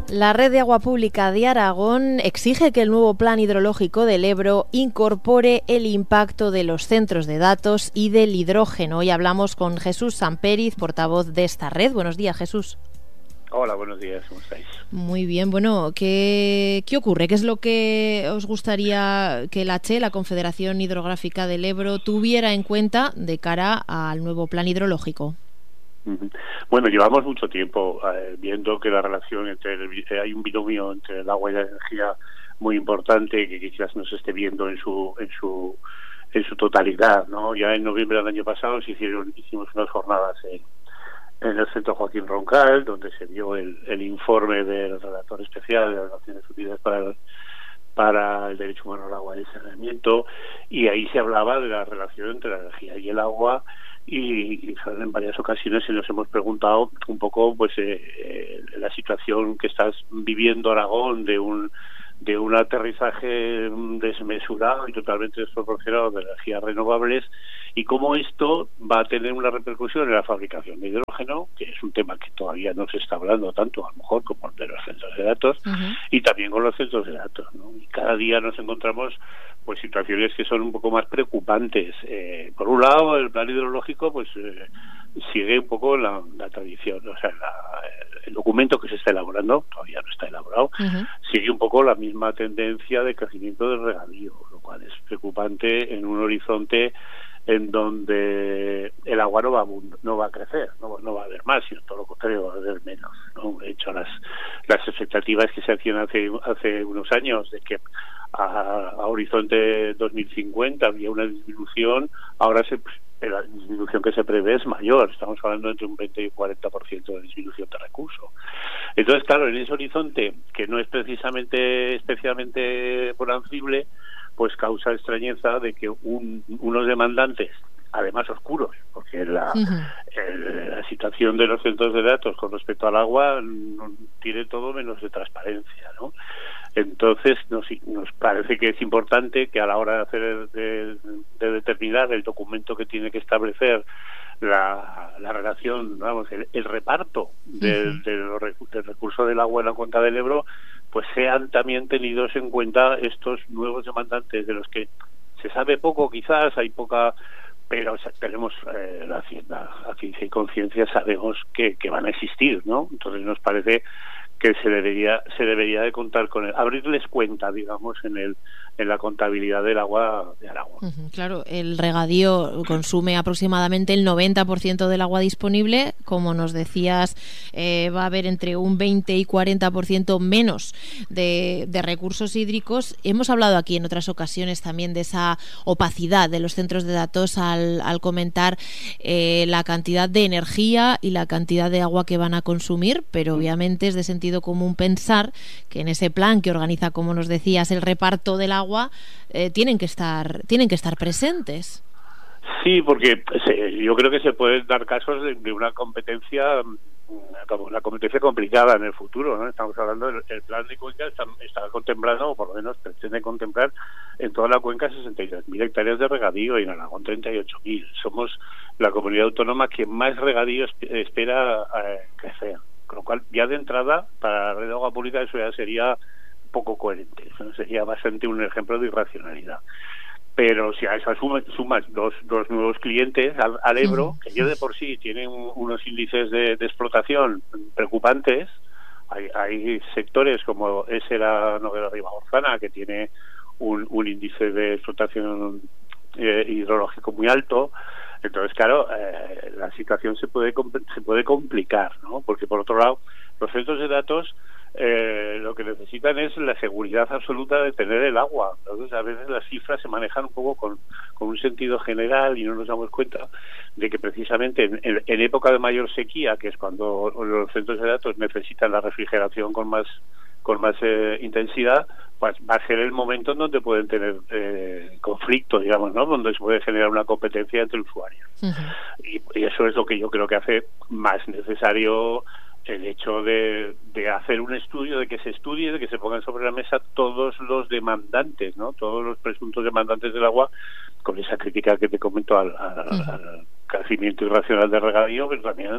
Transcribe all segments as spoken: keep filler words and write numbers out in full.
La Red de Agua Pública de Aragón exige que el nuevo Plan Hidrológico del Ebro incorpore el impacto de los centros de datos y del hidrógeno. Hoy hablamos con Jesús Samperiz, portavoz de esta red. Buenos días, Jesús. Hola, buenos días, ¿cómo estáis? Muy bien, bueno, ¿qué, qué ocurre? ¿Qué es lo que os gustaría que la CHE, la Confederación Hidrográfica del Ebro, tuviera en cuenta de cara al nuevo Plan Hidrológico? Bueno, llevamos mucho tiempo eh, viendo que la relación entre el, eh, hay un binomio entre el agua y la energía muy importante que quizás no se esté viendo en su en su en su totalidad, ¿no? Ya en noviembre del año pasado se hicieron hicimos unas jornadas en, en el Centro Joaquín Roncal, donde se dio el, el informe del relator especial de las Naciones Unidas para el, para el derecho humano al agua y el saneamiento, y ahí se hablaba de la relación entre la energía y el agua. Y, y en varias ocasiones se nos hemos preguntado un poco pues eh, eh, la situación que estás viviendo Aragón de un de un aterrizaje desmesurado y totalmente desproporcionado de energías renovables, y cómo esto va a tener una repercusión en la fabricación de hidrógeno, que es un tema que todavía no se está hablando tanto, a lo mejor, como el de los centros de datos, uh-huh. y también con los centros de datos, ¿no? Y cada día nos encontramos pues situaciones que son un poco más preocupantes. Eh, por un lado, el plan hidrológico pues eh, sigue un poco la, la tradición, o sea, la, el documento que se está elaborando, todavía no está elaborado, uh-huh. sigue un poco la misma tendencia de crecimiento del regadío, lo cual es preocupante en un horizonte en donde el agua no va a, no va a crecer, no, no va a haber más, sino todo lo contrario, va a haber menos, ¿no? De hecho, las las expectativas que se hacían hace hace unos años de que a, a horizonte dos mil cincuenta había una disminución, ahora se, la disminución que se prevé es mayor, estamos hablando entre un veinte y un cuarenta por ciento de disminución de recursos. Entonces, claro, en ese horizonte, que no es precisamente especialmente bonancible, pues causa extrañeza de que un, unos demandantes, además oscuros, porque la, uh-huh. el, la situación de los centros de datos con respecto al agua no, tiene todo menos de transparencia, ¿no? Entonces nos, nos parece que es importante que a la hora de hacer de, de determinar el documento que tiene que establecer la, la relación, vamos, el, el reparto de, uh-huh. de los, del recurso del agua en la cuenca del Ebro, pues sean también tenidos en cuenta estos nuevos demandantes de los que se sabe poco, quizás hay poca, pero tenemos eh, la, la, la ciencia y conciencia, sabemos que, que van a existir, ¿no? Entonces nos parece que se debería se debería de contar con él, abrirles cuenta, digamos, en el en la contabilidad del agua de Aragón. Uh-huh, claro, el regadío consume aproximadamente el noventa por ciento del agua disponible. Como nos decías, eh, va a haber entre un veinte y cuarenta por ciento menos de, de recursos hídricos. Hemos hablado aquí en otras ocasiones también de esa opacidad de los centros de datos al, al comentar eh, la cantidad de energía y la cantidad de agua que van a consumir, pero obviamente es de sentido común pensar que en ese plan que organiza, como nos decías, el reparto del agua, eh, tienen que estar tienen que estar presentes. Sí, porque se, yo creo que se pueden dar casos de, de una competencia una competencia complicada en el futuro, ¿no? Estamos hablando del el plan de cuenca está, está contemplando, o por lo menos pretende contemplar en toda la cuenca sesenta y tres mil hectáreas de regadío y en Aragón treinta y ocho mil. Somos la comunidad autónoma que más regadío espera eh, crecer, con lo cual ya de entrada para la red de agua pública eso ya sería poco coherente, eso sería bastante un ejemplo de irracionalidad. Pero si a eso sumas, sumas dos, dos nuevos clientes al, al Ebro, que ya de por sí tienen un, unos índices de, de explotación preocupantes, hay, hay sectores como ese la Noguera Ribagorzana, que tiene un, un índice de explotación eh, hidrológico muy alto. Entonces, claro, eh, la situación se puede se puede complicar, ¿no? Porque por otro lado, los centros de datos Eh, lo que necesitan es la seguridad absoluta de tener el agua. Entonces, a veces las cifras se manejan un poco con, con un sentido general y no nos damos cuenta de que precisamente en, en, en época de mayor sequía, que es cuando los centros de datos necesitan la refrigeración con más con más eh, intensidad, pues va a ser el momento en donde pueden tener eh, conflicto, digamos, ¿no? Donde se puede generar una competencia entre usuarios. Uh-huh. y, y eso es lo que yo creo que hace más necesario el hecho de, de hacer un estudio, de que se estudie, de que se pongan sobre la mesa todos los demandantes, ¿no? Todos los presuntos demandantes del agua, con esa crítica que te comento al, al, uh-huh. al crecimiento irracional de regadío, pero también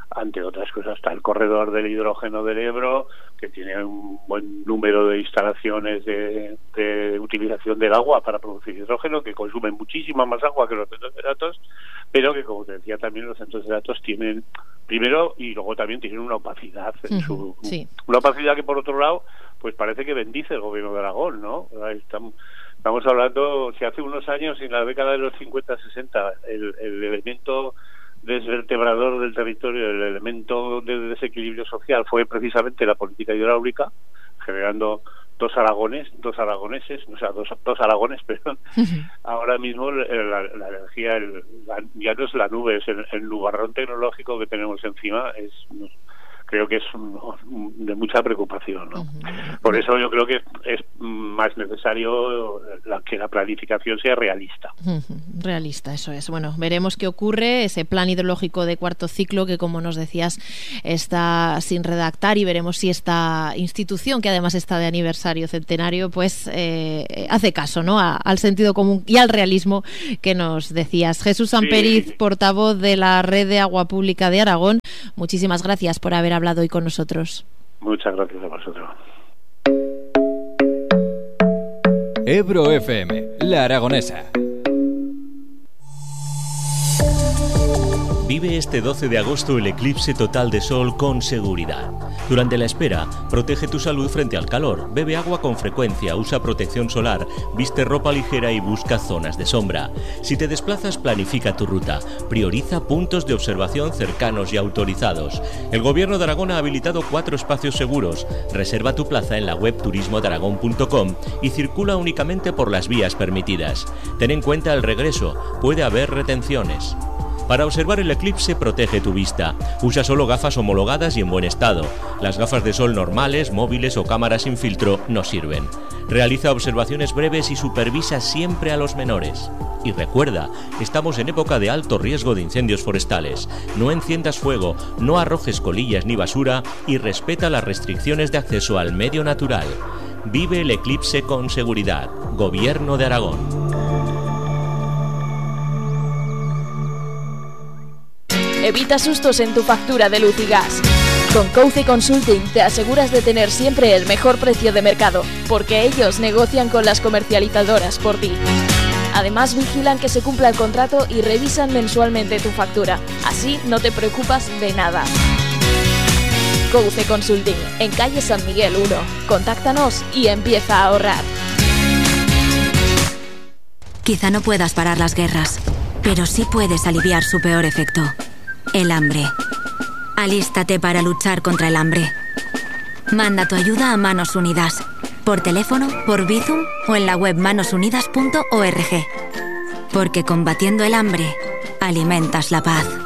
Entre otras cosas está el corredor del hidrógeno del Ebro, que tiene un buen número de instalaciones de, de utilización del agua para producir hidrógeno, que consumen muchísima más agua que los centros de datos, pero que, como te decía, también los centros de datos tienen, primero, y luego también tienen una opacidad en su, uh-huh, sí. una opacidad que, por otro lado, pues parece que bendice el gobierno de Aragón, ¿no? Estamos, estamos hablando, si hace unos años, en la década de los cincuenta sesenta, el, el elemento desvertebrador del territorio, el elemento de desequilibrio social fue precisamente la política hidráulica, generando dos aragones, dos aragoneses, o sea, dos, dos aragones, perdón. Uh-huh. Ahora mismo la, la energía, el, la, ya no es la nube, es el, el nubarrón tecnológico que tenemos encima, es creo que es un, un, de mucha preocupación, ¿no? Uh-huh. Por eso yo creo que es más necesario la, que la planificación sea realista. Uh-huh. Realista, eso es. Bueno, veremos qué ocurre, ese plan hidrológico de cuarto ciclo que, como nos decías, está sin redactar, y veremos si esta institución, que además está de aniversario centenario, pues eh, hace caso, ¿no?, a, al sentido común y al realismo que nos decías. Jesús Amperiz, sí. portavoz de la Red de Agua Pública de Aragón, muchísimas gracias por haber hablado hoy con nosotros. Muchas gracias a vosotros. Ebro F M, La Aragonesa. Vive este doce de agosto el eclipse total de sol con seguridad. Durante la espera, protege tu salud frente al calor, bebe agua con frecuencia, usa protección solar, viste ropa ligera y busca zonas de sombra. Si te desplazas, planifica tu ruta, prioriza puntos de observación cercanos y autorizados. El Gobierno de Aragón ha habilitado cuatro espacios seguros. Reserva tu plaza en la web turismo de aragón punto com y circula únicamente por las vías permitidas. Ten en cuenta el regreso, puede haber retenciones. Para observar el eclipse, protege tu vista. Usa solo gafas homologadas y en buen estado. Las gafas de sol normales, móviles o cámaras sin filtro no sirven. Realiza observaciones breves y supervisa siempre a los menores. Y recuerda, estamos en época de alto riesgo de incendios forestales. No enciendas fuego, no arrojes colillas ni basura y respeta las restricciones de acceso al medio natural. Vive el eclipse con seguridad. Gobierno de Aragón. Evita sustos en tu factura de luz y gas. Con Couce Consulting te aseguras de tener siempre el mejor precio de mercado, porque ellos negocian con las comercializadoras por ti. Además, vigilan que se cumpla el contrato y revisan mensualmente tu factura. Así no te preocupas de nada. Couce Consulting, en calle San Miguel uno. Contáctanos y empieza a ahorrar. Quizá no puedas parar las guerras, pero sí puedes aliviar su peor efecto. El hambre. Alístate para luchar contra el hambre. Manda tu ayuda a Manos Unidas, por teléfono, por Bizum o en la web manos unidas punto org. Porque combatiendo el hambre, alimentas la paz.